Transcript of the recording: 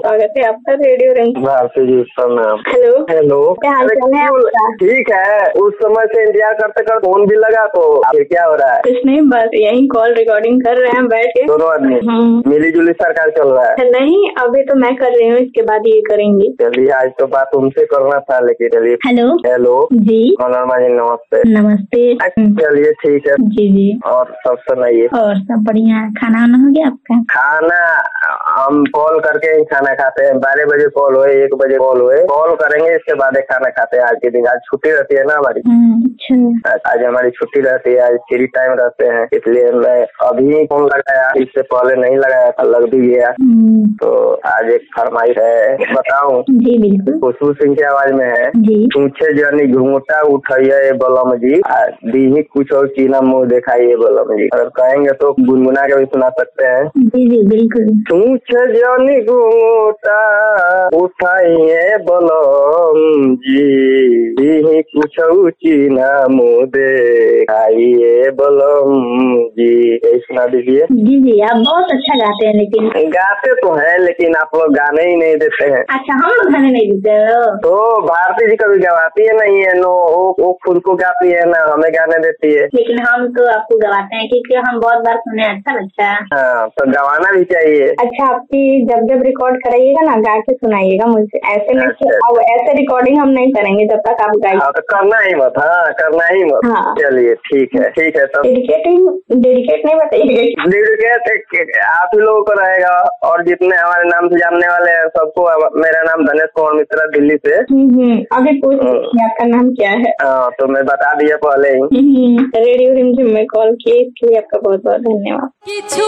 स्वागत है आपका रेडियो रिंग। भारती जी प्रणाम। हेलो हेलो, क्या हाल चाल है आपका? ठीक है। उस समय से इंतजार करते करते फोन भी लगा तो फिर क्या हो रहा है? कुछ नहीं, बस यही कॉल रिकॉर्डिंग कर रहे हैं बैठ के दोनों आदमी मिली जुली सरकार चल रहा है। नहीं, अभी तो मैं कर रही हूँ, इसके बाद ये करेंगे। चलिए, आज तो बात तुमसे करना था, लेकिन चलिए। हेलो हेलो जी, मनोरमा जी नमस्ते। नमस्ते। चलिए ठीक है। जी जी, और सब सुनाइए। और सब बढ़िया। खाना वाना हो गया आपका? खाना हम कॉल करके ही खाना खाते हैं। 12 बजे कॉल हुए, 1 बजे कॉल हुए, कॉल करेंगे इसके बाद खाना खाते हैं। आज के दिन आज छुट्टी रहती है ना हमारी। अच्छा, आज हमारी छुट्टी रहती है, आज फ्री टाइम रहते हैं, इसलिए मैं अभी फोन लगाया, इससे पहले नहीं लगाया था, लग भी गया। तो आज एक फरमाइश है, बताऊं? जी बिल्कुल। खुशबू सिंह की आवाज में है जी। पूछे जनी घूंघटा उठाइए बलम जी, दी कुछ और चीना मुँह दिखाइए बलम जी। अगर कहेंगे तो गुनगुना के भी सुना सकते हैं। जी जी बिल्कुल। पूछे जनी घूंघटा उठाइए बलम जी, दी कुछ और चीना मुँह दिखाइए बलम जी। यही सुना दीजिए। जी जी, आप बहुत अच्छा गाते हैं, लेकिन गाते तो है, लेकिन आप लोग गाने ही नहीं देते हैं। अच्छा, हम लोग गाने नहीं देते हो? तो भारती जी कभी गवाती है नहीं है, नो वो खुद को गाती है ना हमें गाने देती है। लेकिन हम तो आपको गवाते हैं, क्योंकि हम बहुत बार सुने, अच्छा लगता है। हाँ, तो गवाना भी चाहिए। अच्छा, आपकी जब जब रिकॉर्ड कराइएगा ना, गा के सुनाइएगा मुझे। ऐसे नहीं कि अच्छा। अब ऐसे रिकॉर्डिंग हम नहीं करेंगे जब तक आप गाइए। हाँ, तो करना ही मत। हाँ, करना ही मत। हाँ। चलिए ठीक है, ठीक है। तब डेडिकेट नहीं बताइएगा। डेडिकेट आप ही लोगों को रहेगा, और जितने हमारे नाम से जानने वाले हैं सबको। मेरा नाम धनेश कुमार मिश्रा, दिल्ली से। अभी पूछ आपका नाम क्या है? हाँ, तो मैं बता दिया पहले ही। रेडियो रिमझिम में कॉल किए, इसके लिए आपका बहुत बहुत धन्यवाद।